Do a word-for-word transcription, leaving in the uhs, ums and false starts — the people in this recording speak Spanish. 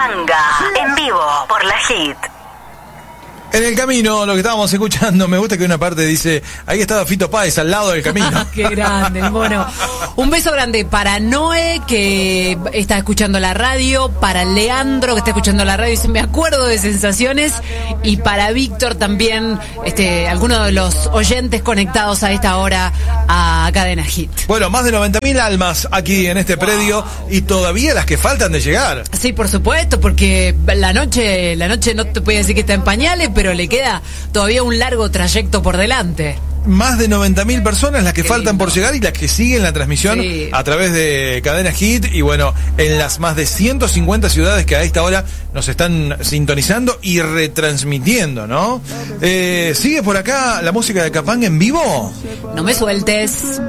Capanga, en vivo por la Hit. En el camino, lo que estábamos escuchando, me gusta que una parte dice, ahí estaba Fito Páez al lado del camino. Qué grande, el mono. Un beso grande para Noé, que está escuchando la radio, para Leandro, que está escuchando la radio y dice, me acuerdo de Sensaciones, y para Víctor también, este, alguno de los oyentes conectados a esta hora a Cadena Hit. Bueno, más de noventa mil almas aquí en este predio y todavía las que faltan de llegar. Sí, por supuesto, porque la noche, la noche no te puede decir que está en pañales, pero le queda todavía un largo trayecto por delante. Más de noventa mil personas las que Qué faltan lindo. por llegar y las que siguen la transmisión Sí. a través de Cadena Hit y bueno, en las más de ciento cincuenta ciudades que a esta hora nos están sintonizando y retransmitiendo, ¿no? Eh, ¿Sigue por acá la música de Capanga en vivo? No me sueltes.